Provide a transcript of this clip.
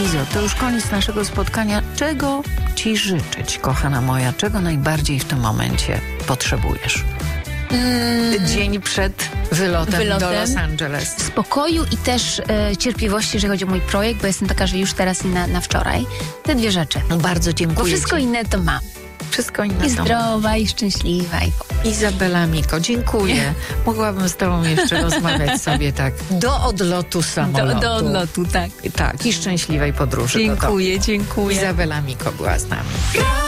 Izo, to już koniec naszego spotkania. Czego ci życzyć, kochana moja? Czego najbardziej w tym momencie potrzebujesz? Dzień przed wylotem do Los Angeles. Spokoju i też cierpliwości, jeżeli chodzi o mój projekt, bo jestem taka, że już teraz i na wczoraj. Te dwie rzeczy. No bardzo dziękuję. Bo wszystko inne to mam. Wszystko inne I zdrowa, i szczęśliwa. Izabela Miko, dziękuję. Mogłabym z tobą jeszcze rozmawiać sobie tak do odlotu samolotu. Do odlotu, tak. Tak, i szczęśliwej podróży. Dziękuję. Izabela Miko była z nami.